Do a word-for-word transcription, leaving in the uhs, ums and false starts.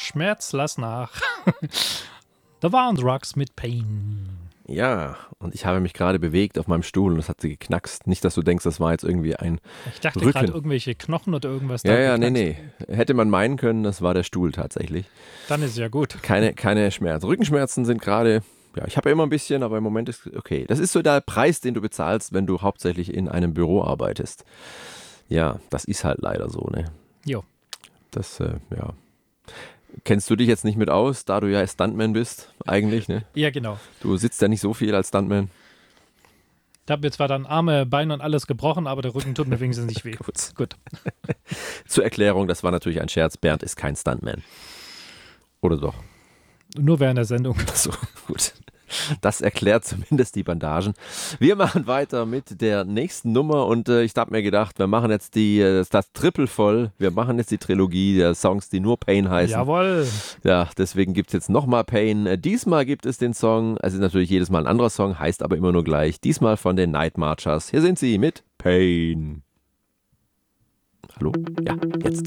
Schmerz, lass nach. Da waren Drugs mit Pain. Ja, und ich habe mich gerade bewegt auf meinem Stuhl und es hat sie geknackst. Nicht, dass du denkst, das war jetzt irgendwie ein Ich dachte Rücken. gerade irgendwelche Knochen oder irgendwas. Ja, da ja, nee, geknackst. nee. Hätte man meinen können, das war der Stuhl tatsächlich. Dann ist ja gut. Keine, keine Schmerzen. Rückenschmerzen sind gerade, ja, ich habe ja immer ein bisschen, aber im Moment ist okay. Das ist so der Preis, den du bezahlst, wenn du hauptsächlich in einem Büro arbeitest. Ja, das ist halt leider so, ne? Jo. Das, äh, ja. Kennst du dich jetzt nicht mit aus, da du ja Stuntman bist, eigentlich, ne? Ja, genau. Du sitzt ja nicht so viel als Stuntman. Ich habe mir zwar dann Arme, Beine und alles gebrochen, aber der Rücken tut mir wenigstens nicht weh. Gut. Gut. Zur Erklärung, das war natürlich ein Scherz. Bernd ist kein Stuntman. Oder doch? Nur während der Sendung. So, gut. Das erklärt zumindest die Bandagen. Wir machen weiter mit der nächsten Nummer und äh, ich habe mir gedacht, wir machen jetzt die, äh, das Triple voll. Wir machen jetzt die Trilogie der Songs, die nur Pain heißen. Jawohl. Ja, deswegen gibt es jetzt nochmal Pain. Äh, diesmal gibt es den Song, also natürlich jedes Mal ein anderer Song, heißt aber immer nur gleich. Diesmal von den Night Marchers. Hier sind sie mit Pain. Hallo? Ja, jetzt.